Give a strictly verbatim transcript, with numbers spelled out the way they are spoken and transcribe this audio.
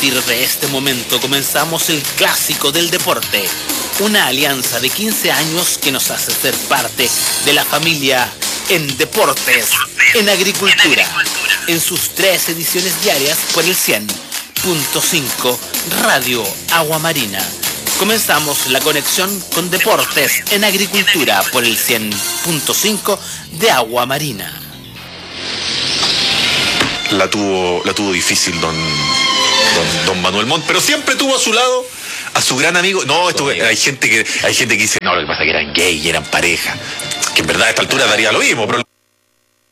partir de este momento comenzamos el clásico del deporte, una alianza de quince años que nos hace ser parte de la familia en deportes, en agricultura, en sus tres ediciones diarias por el cien punto cinco Radio Agua Marina. Comenzamos la conexión con deportes en agricultura por el cien punto cinco de Agua Marina. La tuvo, la tuvo difícil don, don, don Manuel Montt, pero siempre tuvo a su lado a su gran amigo. No, esto, hay gente que hay gente que dice, no, lo que pasa es que eran gay y eran pareja. Que en verdad a esta altura daría lo mismo, pero